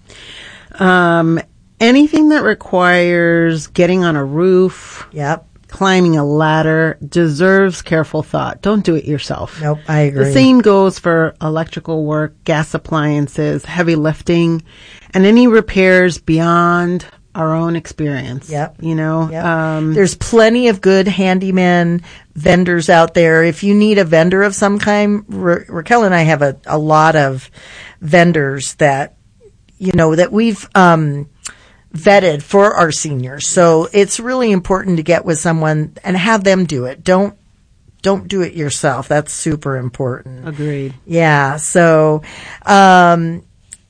Um, Anything that requires getting on a roof, yep. climbing a ladder, deserves careful thought. Don't do it yourself. Nope, I agree. The same goes for electrical work, gas appliances, heavy lifting, and any repairs beyond our own experience. Yep. You know, yep. Um, there's plenty of good handyman vendors out there. If you need a vendor of some kind, Ra- Raquel and I have a, a lot of vendors that, you know, that we've, um, vetted for our seniors. So it's really important to get with someone and have them do it. Don't, don't do it yourself. That's super important. Agreed. Yeah. So, um,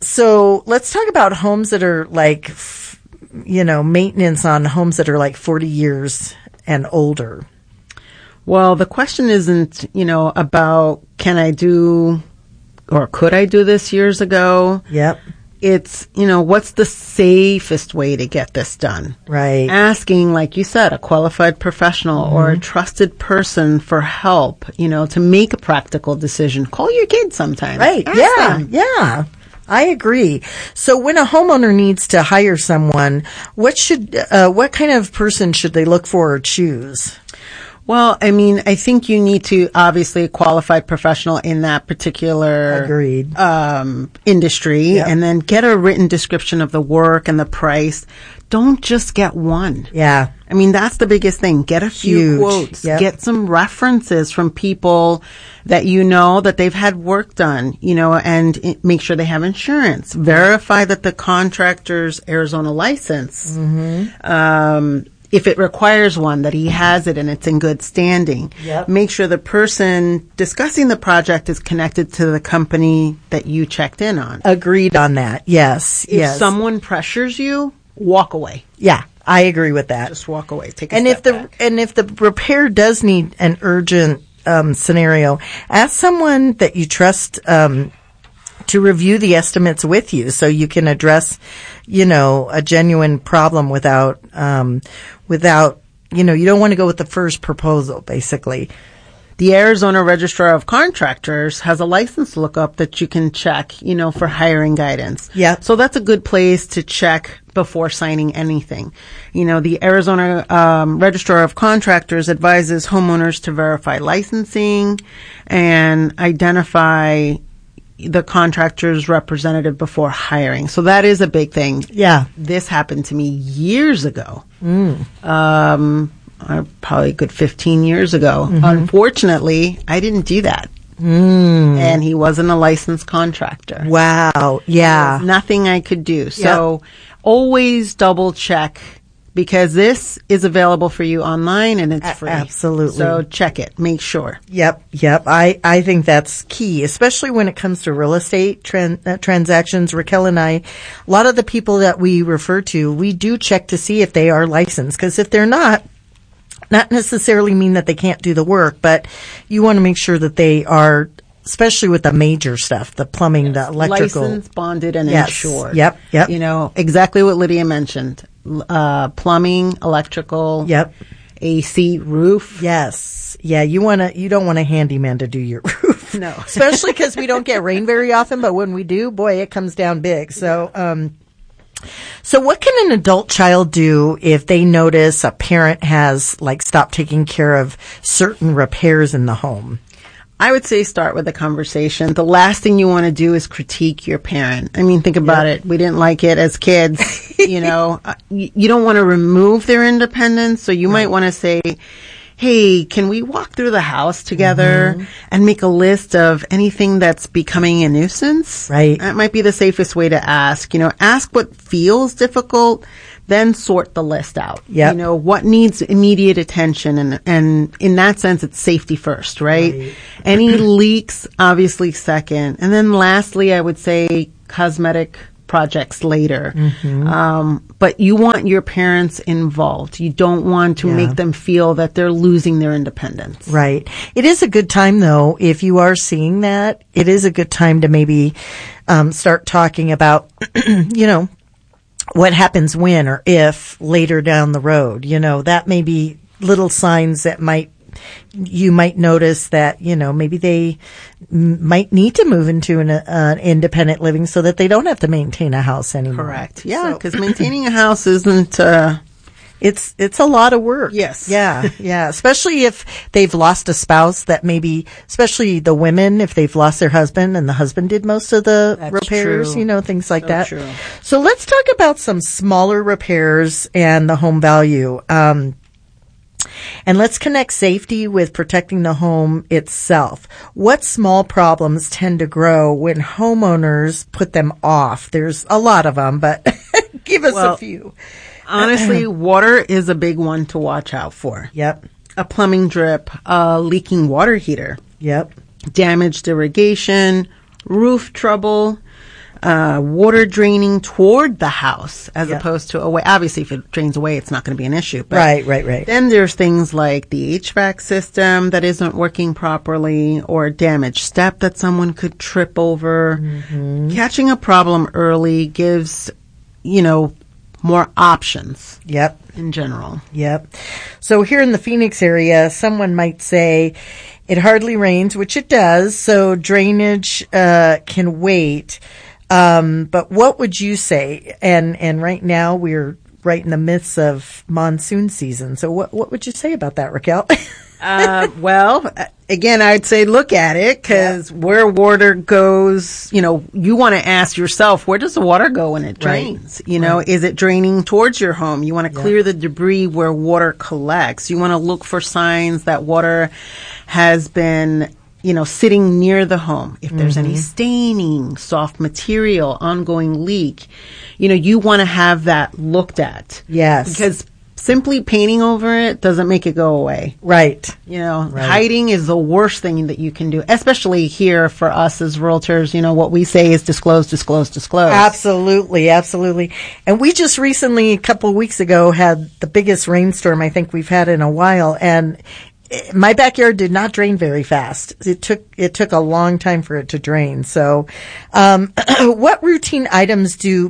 so let's talk about homes that are like, f- you know, maintenance on homes that are like forty years and older. Well, the question isn't, you know, about can I do or could I do this years ago? Yep. It's, you know, what's the safest way to get this done? Right. Asking, like you said, a qualified professional mm-hmm. or a trusted person for help, you know, to make a practical decision. Call your kids sometimes. Right. Ask yeah. them. Yeah. I agree. So when a homeowner needs to hire someone, what should, uh, what kind of person should they look for or choose? Well, I mean, I think you need to obviously a qualified professional in that particular Agreed. Um, industry, yep. and then get a written description of the work and the price. Don't just get one. Yeah. I mean, that's the biggest thing. Get a few Huge. quotes. Yep. Get some references from people that you know that they've had work done, you know, and it, make sure they have insurance. Verify that the contractor's Arizona license, mm-hmm. um, if it requires one, that he has it and it's in good standing. Yep. Make sure the person discussing the project is connected to the company that you checked in on. Agreed on that. Yes. If yes. someone pressures you, walk away. Yeah, I agree with that. Just walk away. Take a and step if the back. and if the repair does need an urgent um, scenario, ask someone that you trust um, to review the estimates with you, so you can address, you know, a genuine problem without um, without you know you don't want to go with the first proposal, basically. The Arizona Registrar of Contractors has a license lookup that you can check, you know, for hiring guidance. Yeah. So that's a good place to check before signing anything. You know, the Arizona um, Registrar of Contractors advises homeowners to verify licensing and identify the contractor's representative before hiring. So that is a big thing. Yeah. This happened to me years ago. Mm. Um, Uh, probably a good fifteen years ago. Mm-hmm. Unfortunately, I didn't do that. Mm. And he wasn't a licensed contractor. Wow. Yeah. There was nothing I could do. So yep. always double check because this is available for you online and it's A- free. absolutely. So check it. Make sure. Yep, yep. I, I think that's key, especially when it comes to real estate tran- uh, transactions. Raquel and I, a lot of the people that we refer to, we do check to see if they are licensed, because if they're not, not necessarily mean that they can't do the work, but you want to make sure that they are, especially with the major stuff, the plumbing, yes. the electrical. Licensed, bonded, and yes. insured. Yep, yep. You know, exactly what Lydia mentioned. Uh, plumbing, electrical. Yep. A C, roof. Yes. Yeah, you want to, you don't want a handyman to do your roof. No. Especially because we don't get rain very often, but when we do, boy, it comes down big. So, um, so what can an adult child do if they notice a parent has, like, stopped taking care of certain repairs in the home? I would say start with a conversation. The last thing you want to do is critique your parent. I mean, think about yep. it. We didn't like it as kids. you know, you, you don't want to remove their independence. So you right. might want to say, hey, can we walk through the house together mm-hmm. and make a list of anything that's becoming a nuisance? Right. That might be the safest way to ask. You know, ask what feels difficult. Then sort the list out. Yep. You know, what needs immediate attention, and, and in that sense, it's safety first, right? right. Any leaks, obviously second. And then lastly, I would say cosmetic projects later. Mm-hmm. Um, but you want your parents involved. You don't want to yeah. make them feel that they're losing their independence. Right. It is a good time, though, if you are seeing that, it is a good time to maybe um, start talking about, you know, what happens when or if later down the road. You know, that may be little signs that might, you might notice that, you know, maybe they m- might need to move into an uh, independent living so that they don't have to maintain a house anymore. Correct. Yeah, because so. maintaining a house isn't, uh, It's, it's a lot of work. Yes. Yeah, yeah. Especially if they've lost a spouse that maybe, especially the women, if they've lost their husband and the husband did most of the That's repairs, true. you know, things like so that. True. So let's talk about some smaller repairs and the home value. Um, and let's connect safety with protecting the home itself. What small problems tend to grow when homeowners put them off? There's a lot of them, but give us well, a few. Honestly, water is a big one to watch out for. Yep. A plumbing drip, a leaking water heater. Yep. Damaged irrigation, roof trouble, uh, water draining toward the house as yep. opposed to away. Obviously, if it drains away, it's not going to be an issue. But right, right, right. Then there's things like the H V A C system that isn't working properly, or a damaged step that someone could trip over. Mm-hmm. Catching a problem early gives, you know, more options. Yep. In general. Yep. So here in the Phoenix area, someone might say it hardly rains, which it does, so drainage uh can wait. Um but what would you say? And and right now we're right in the midst of monsoon season. So what what would you say about that, Raquel? uh, well, again, I'd say look at it, because yeah. where water goes, you know, you want to ask yourself, where does the water go when it drains? Right. You know, right. is it draining towards your home? You want to yeah. clear the debris where water collects. You want to look for signs that water has been, you know, sitting near the home. If there's mm-hmm. any staining, soft material, ongoing leak, you know, you want to have that looked at. Yes. Because simply painting over it doesn't make it go away. Right. You know, right. hiding is the worst thing that you can do, especially here for us as realtors. You know, what we say is disclose, disclose, disclose. Absolutely, absolutely. And we just recently, a couple of weeks ago, had the biggest rainstorm I think we've had in a while. And my backyard did not drain very fast. It took, it took a long time for it to drain. So, um, what routine items do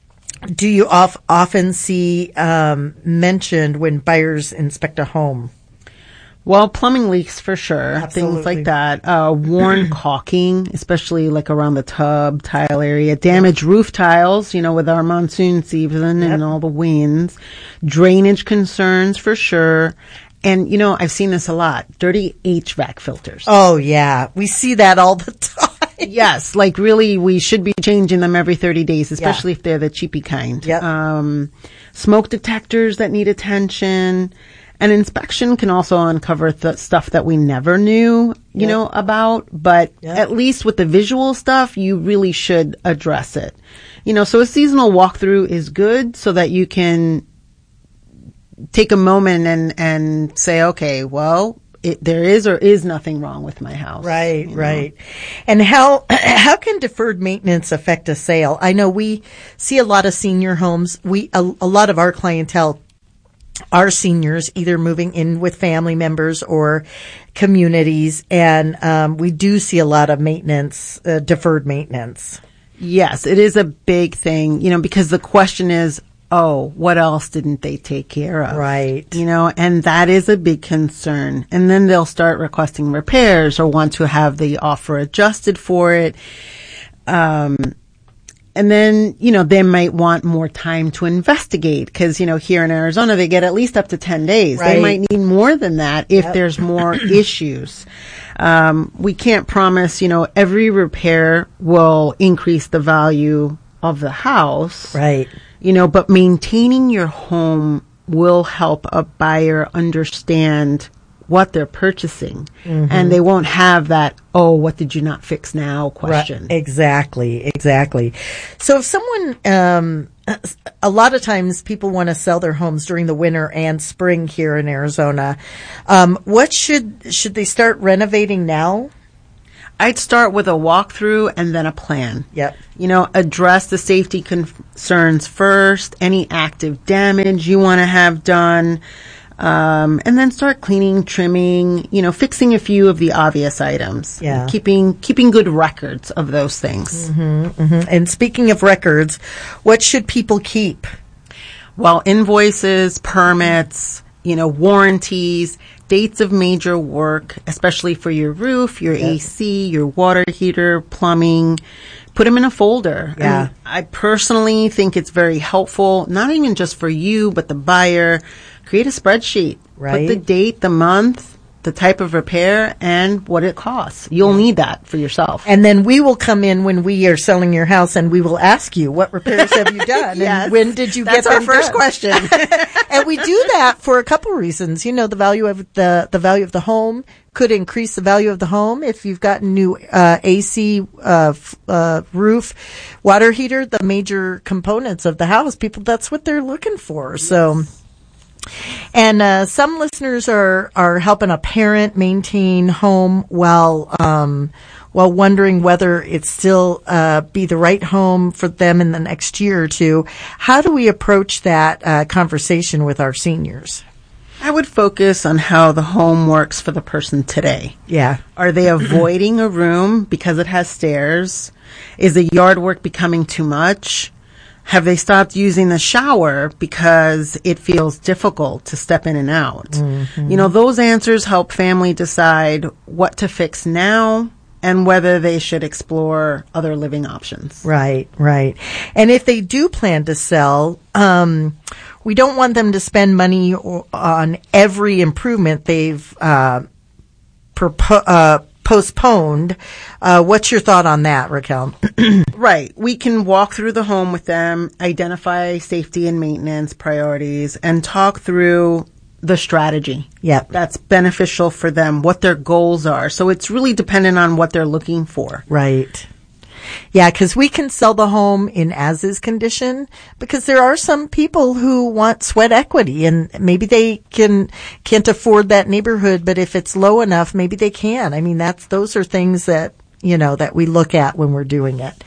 Do you of, often see um, mentioned when buyers inspect a home? Well, plumbing leaks for sure. Absolutely. Things like that. Uh, worn caulking, especially like around the tub, tile area. Damaged roof tiles, you know, with our monsoon season yep. and all the winds. Drainage concerns for sure. And, you know, I've seen this a lot. Dirty H V A C filters. Oh, yeah. We see that all the time. Yes, like really, we should be changing them every thirty days, especially yeah. if they're the cheapy kind. Yep. Um, smoke detectors that need attention. An inspection can also uncover th- stuff that we never knew, you yep. know, about. But yep. at least with the visual stuff, you really should address it. You know, so a seasonal walkthrough is good so that you can take a moment and, and say, okay, well, it, there is or is nothing wrong with my house. Right, you know? right. And how how can deferred maintenance affect a sale? I know we see a lot of senior homes. We a, a lot of our clientele are seniors, either moving in with family members or communities, and um, we do see a lot of maintenance, uh, deferred maintenance. Yes, it is a big thing, you know, because the question is, oh, what else didn't they take care of? Right. You know, and that is a big concern. And then they'll start requesting repairs or want to have the offer adjusted for it. Um, and then, you know, they might want more time to investigate because, you know, here in Arizona, they get at least up to ten days. Right. They might need more than that if Yep. there's more issues. Um, we can't promise, you know, every repair will increase the value of the house. Right. You know, but maintaining your home will help a buyer understand what they're purchasing. Mhm. And they won't have that, oh, what did you not fix now question. Right. Exactly, exactly. So if someone, um, a lot of times people want to sell their homes during the winter and spring here in Arizona. Um, what should, should they start renovating now? I'd start with a walkthrough and then a plan. Yep. You know, address the safety concerns first, any active damage you want to have done, um, and then start cleaning, trimming, you know, fixing a few of the obvious items. Yeah. Keeping, keeping good records of those things. Mm-hmm, mm-hmm. And speaking of records, what should people keep? Well, invoices, permits, you know, warranties, dates of major work, especially for your roof, your Yep. A C, your water heater, plumbing. Put them in a folder. Yeah. And I personally think it's very helpful, not even just for you, but the buyer. Create a spreadsheet. Right. Put the date, the month, the type of repair, and what it costs. You'll need that for yourself. And then we will come in when we are selling your house and we will ask you, what repairs have you done? Yes. And when did you That's get our them first done? question. And we do that for a couple reasons. You know, the value of the, the value of the home could increase the value of the home if you've got new, uh, A C, uh, f- uh, roof, water heater, the major components of the house. People, that's what they're looking for. Yes. So, and uh, some listeners are are helping a parent maintain home while um, while wondering whether it's still uh, be the right home for them in the next year or two. How do we approach that uh, conversation with our seniors? I would focus on how the home works for the person today. Yeah. Are they avoiding a room because it has stairs? Is the yard work becoming too much? Have they stopped using the shower because it feels difficult to step in and out? Mm-hmm. You know, those answers help family decide what to fix now and whether they should explore other living options. Right, right. And if they do plan to sell, um, we don't want them to spend money on every improvement they've uh, propo- uh, postponed. Uh, what's your thought on that, Raquel? Right. We can walk through the home with them, identify safety and maintenance priorities, and talk through the strategy. Yep. That's beneficial for them, what their goals are. So it's really dependent on what they're looking for. Right. Yeah, because we can sell the home in as-is condition because there are some people who want sweat equity and maybe they can, can't afford that neighborhood, but if it's low enough, maybe they can. I mean, that's, those are things that, you know, that we look at when we're doing it.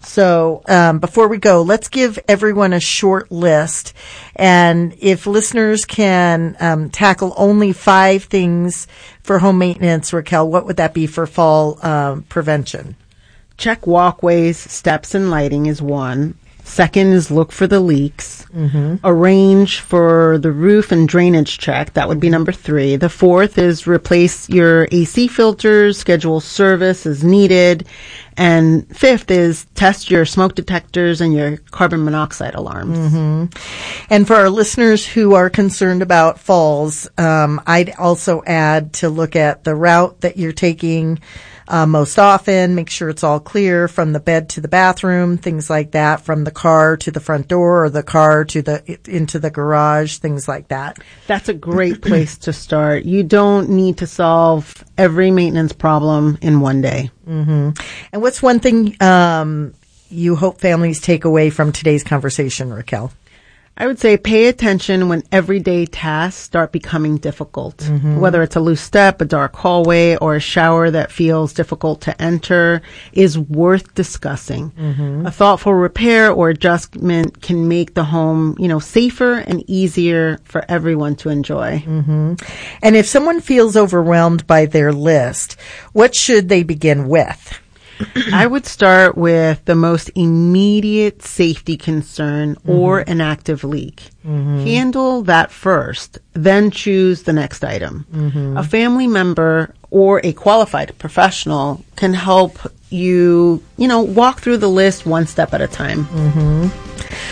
So, um, before we go, let's give everyone a short list. And if listeners can, um, tackle only five things for home maintenance, Raquel, what would that be for fall, um, prevention? Check walkways, steps, and lighting is one. Second is look for the leaks. Mm-hmm. Arrange for the roof and drainage check. That would be number three. The fourth is replace your A C filters, schedule service as needed. And fifth is test your smoke detectors and your carbon monoxide alarms. Mm-hmm. And for our listeners who are concerned about falls, um, I'd also add to look at the route that you're taking Uh, most often, make sure it's all clear from the bed to the bathroom, things like that, from the car to the front door or the car to the, into the garage, things like that. That's a great place to start. You don't need to solve every maintenance problem in one day. Mm-hmm. And what's one thing, um, you hope families take away from today's conversation, Raquel? I would say pay attention when everyday tasks start becoming difficult. Mm-hmm. Whether it's a loose step, a dark hallway, or a shower that feels difficult to enter is worth discussing. Mm-hmm. A thoughtful repair or adjustment can make the home, you know, safer and easier for everyone to enjoy. Mm-hmm. And if someone feels overwhelmed by their list, what should they begin with? I would start with the most immediate safety concern mm-hmm. or an active leak. Mm-hmm. Handle that first, then choose the next item. Mm-hmm. A family member or a qualified professional can help you, you know, walk through the list one step at a time. Mm-hmm.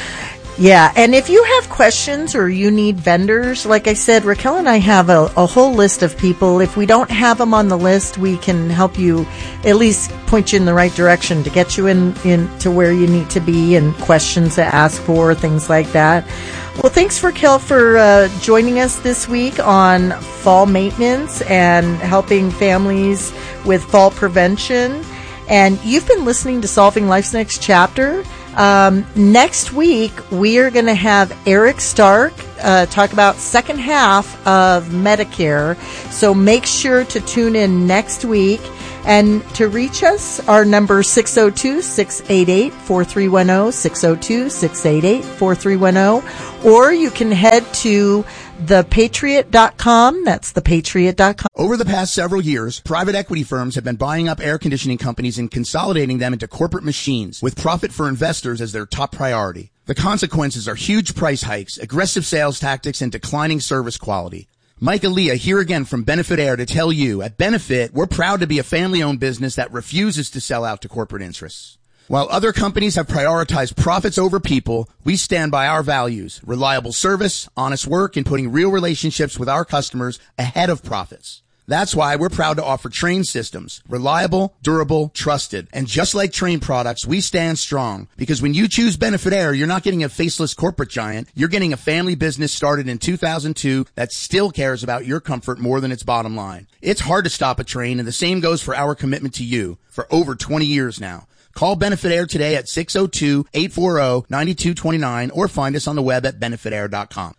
Yeah, and if you have questions or you need vendors, like I said, Raquel and I have a, a whole list of people. If we don't have them on the list, we can help you, at least point you in the right direction to get you in, in to where you need to be, and questions to ask for, things like that. Well, thanks, Raquel, for uh, joining us this week on fall maintenance and helping families with fall prevention. And you've been listening to Solving Life's Next Chapter. Um, next week, we are going to have Eric Stark uh, talk about second half of Medicare. So make sure to tune in next week. And to reach us, our number six oh two, six eight eight, four three one oh, six oh two, six eight eight, four three one oh. Or you can head to the patriot dot com. That's the patriot dot com. Over the past several years, private equity firms have been buying up air conditioning companies and consolidating them into corporate machines, with profit for investors as their top priority. The consequences are huge price hikes, aggressive sales tactics, and declining service quality. Mike Aaliyah here again from Benefit Air to tell you, at Benefit, we're proud to be a family-owned business that refuses to sell out to corporate interests. While other companies have prioritized profits over people, we stand by our values: reliable service, honest work, and putting real relationships with our customers ahead of profits. That's why we're proud to offer Trane systems. Reliable, durable, trusted. And just like Trane products, we stand strong. Because when you choose Benefit Air, you're not getting a faceless corporate giant. You're getting a family business started in two thousand two that still cares about your comfort more than its bottom line. It's hard to stop a Trane, and the same goes for our commitment to you for over twenty years now. Call Benefit Air today at six oh two, eight four oh, nine two two nine or find us on the web at benefit air dot com.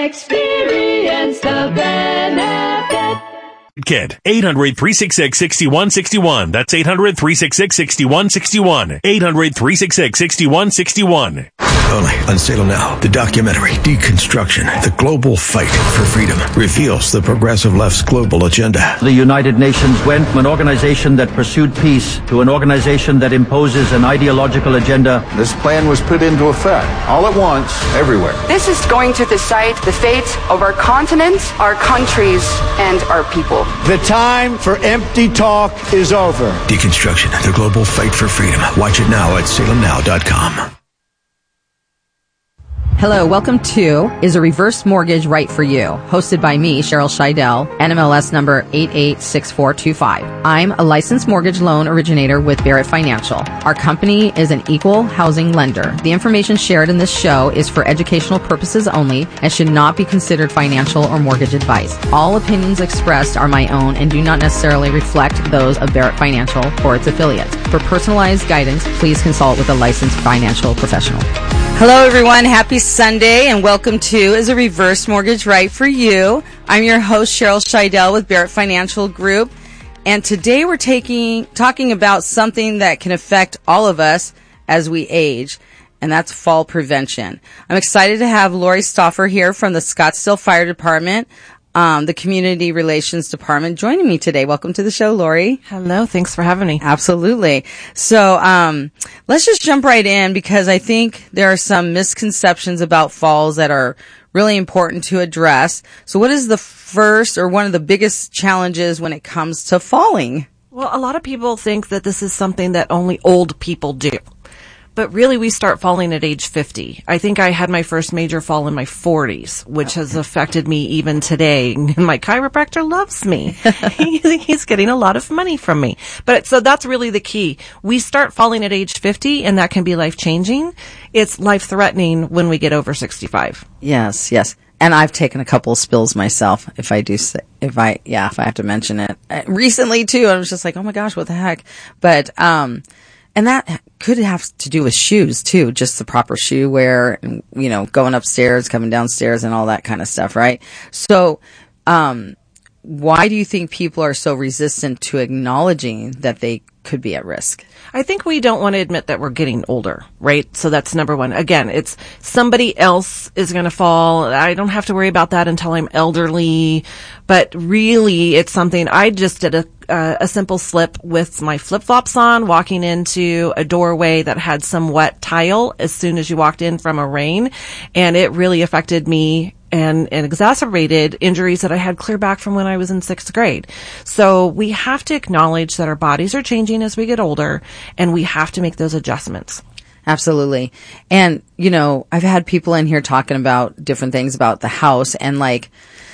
Experience the benefit. Kid, eight hundred, three six six, six one six one. That's eight hundred, three six six, six one six one. eight hundred, three six six, six one six one. Only on Salem Now, the documentary Deconstruction, the Global Fight for Freedom, reveals the progressive left's global agenda. The United Nations went from an organization that pursued peace to an organization that imposes an ideological agenda. This plan was put into effect all at once, everywhere. This is going to decide the fate of our continent, our countries, and our people. The time for empty talk is over. Deconstruction, the Global Fight for Freedom. Watch it now at salem now dot com. Hello, welcome to Is a Reverse Mortgage Right for You? Hosted by me, Cheryl Scheidel, N M L S number eight eight six four two five. I'm a licensed mortgage loan originator with Barrett Financial. Our company is an equal housing lender. The information shared in this show is for educational purposes only and should not be considered financial or mortgage advice. All opinions expressed are my own and do not necessarily reflect those of Barrett Financial or its affiliates. For personalized guidance, please consult with a licensed financial professional. Hello, everyone. Happy Sunday, and welcome to Is a Reverse Mortgage Right for You? I'm your host, Cheryl Scheidel with Barrett Financial Group, and today we're taking talking about something that can affect all of us as we age, and that's fall prevention. I'm excited to have Lori Stauffer here from the Scottsdale Fire Department, um, the Community Relations Department, joining me today. Welcome to the show, Lori. Hello. Thanks for having me. Absolutely. So, um, let's just jump right in, because I think there are some misconceptions about falls that are really important to address. So what is the first or one of the biggest challenges when it comes to falling? Well, a lot of people think that this is something that only old people do. But really, we start falling at age fifty. I think I had my first major fall in my forties, which has affected me even today. My chiropractor loves me. He's getting a lot of money from me. But so that's really the key. We start falling at age fifty, and that can be life-changing. It's life-threatening when we get over sixty-five. Yes, yes. And I've taken a couple of spills myself, if I do say, if I, yeah, if I have to mention it. Uh, recently, too, I was just like, oh my gosh, what the heck? But, um, And that could have to do with shoes too, just the proper shoe wear, and, you know, going upstairs, coming downstairs and all that kind of stuff, right? So, um, why do you think people are so resistant to acknowledging that they could be at risk? I think we don't want to admit that we're getting older, right? So that's number one. Again, it's somebody else is going to fall. I don't have to worry about that until I'm elderly. But really, it's something I just did a, uh, a simple slip with my flip-flops on, walking into a doorway that had some wet tile as soon as you walked in from a rain. And it really affected me and, and exacerbated injuries that I had clear back from when I was in sixth grade. So we have to acknowledge that our bodies are changing as we get older, and we have to make those adjustments. Absolutely. And, you know, I've had people in here talking about different things about the house, and like,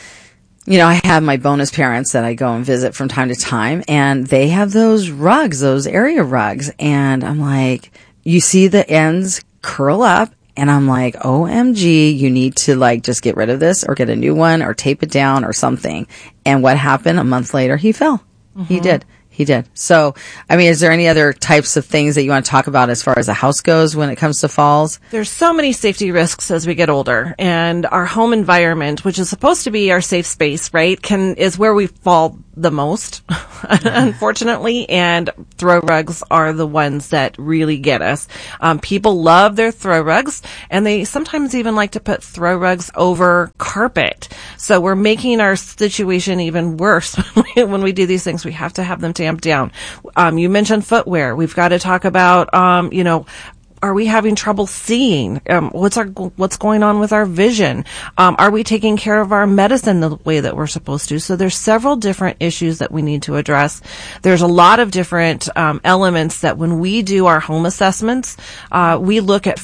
you know, I have my bonus parents that I go and visit from time to time, and they have those rugs, those area rugs. And I'm like, you see the ends curl up, and I'm like, O M G, you need to like just get rid of this or get a new one or tape it down or something. And what happened? A month later, he fell. Mm-hmm. He did. He did. So, I mean, is there any other types of things that you want to talk about as far as the house goes when it comes to falls? There's so many safety risks as we get older, and our home environment, which is supposed to be our safe space, right, can is where we fall the most, unfortunately, and throw rugs are the ones that really get us. Um, people love their throw rugs, and they sometimes even like to put throw rugs over carpet. So we're making our situation even worse when we do these things. We have to have them tamped down. Um, you mentioned footwear. We've got to talk about, um, you know, are we having trouble seeing? Um, what's our what's going on with our vision? Um, are we taking care of our medicine the way that we're supposed to? So there's several different issues that we need to address. There's a lot of different um, elements that when we do our home assessments, uh, we look at